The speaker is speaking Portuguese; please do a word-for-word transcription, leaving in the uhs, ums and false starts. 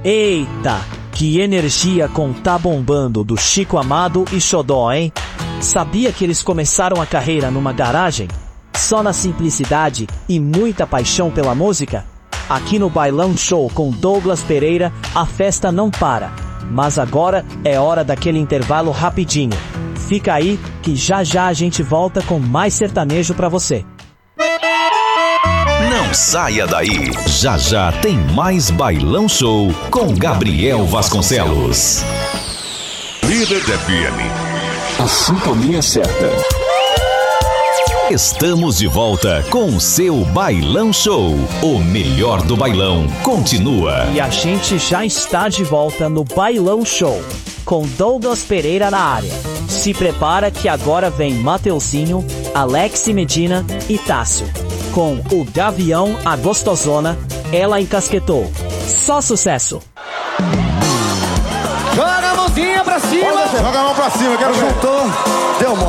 Eita, que energia com Tá Bombando do Chico Amado e Xodó, hein? Sabia que eles começaram a carreira numa garagem? Só na simplicidade e muita paixão pela música? Aqui no Bailão Show com Douglas Pereira, a festa não para. Mas agora é hora daquele intervalo rapidinho. Fica aí que já já a gente volta com mais sertanejo pra você. Não saia daí. Já já tem mais Bailão Show com Gabriel Vasconcelos. Líder F M. A sintonia certa. Estamos de volta com o seu Bailão Show. O melhor do bailão continua. E a gente já está de volta no Bailão Show, com Douglas Pereira na área. Se prepara que agora vem Mateuzinho, Alex Medina e Tássio. Com o Gavião, a Gostosona, ela encasquetou. Só sucesso! Joga a mãozinha pra cima! Joga a mão pra cima, quero ver. Juntou, deu mole.